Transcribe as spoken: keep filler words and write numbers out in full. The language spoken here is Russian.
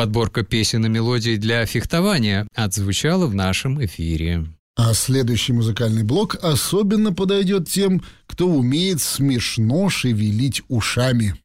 подборка песен и мелодий для фехтования отзвучала в нашем эфире. А следующий музыкальный блок особенно подойдет тем, кто умеет смешно шевелить ушами.